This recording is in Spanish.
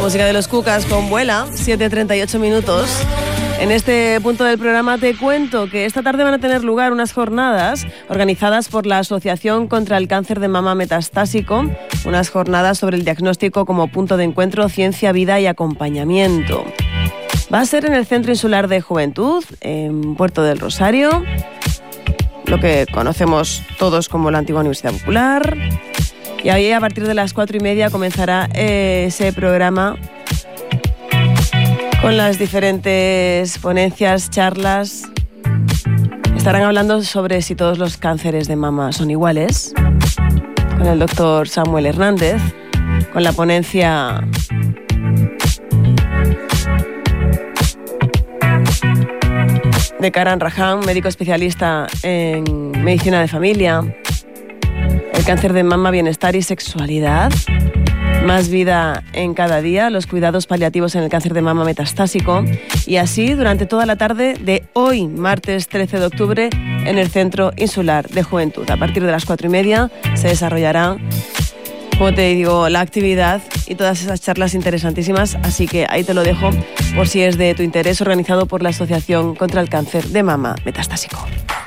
música de los Cucas con Vuela, 7:38 minutos. En este punto del programa te cuento que esta tarde van a tener lugar unas jornadas organizadas por la Asociación contra el Cáncer de Mama Metastásico, unas jornadas sobre el diagnóstico como punto de encuentro, ciencia, vida y acompañamiento. Va a ser en el Centro Insular de Juventud, en Puerto del Rosario, lo que conocemos todos como la antigua Universidad Popular. Y ahí a partir de las 4:30 comenzará ese programa con las diferentes ponencias, charlas. Estarán hablando sobre si todos los cánceres de mama son iguales, con el doctor Samuel Hernández, con la ponencia de Karan Rajan, médico especialista en medicina de familia, el cáncer de mama, bienestar y sexualidad, más vida en cada día, los cuidados paliativos en el cáncer de mama metastásico, y así durante toda la tarde de hoy, martes 13 de octubre, en el Centro Insular de Juventud. A partir de las 4:30 se desarrollará, como te digo, la actividad y todas esas charlas interesantísimas, así que ahí te lo dejo por si es de tu interés, organizado por la Asociación contra el Cáncer de Mama Metastásico.